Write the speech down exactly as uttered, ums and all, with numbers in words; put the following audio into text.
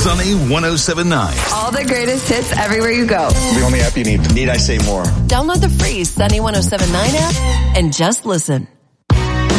Sunny one oh seven point nine. All the greatest hits everywhere you go. The only app you need. Need I say more? Download the free Sunny one oh seven point nine app and just listen.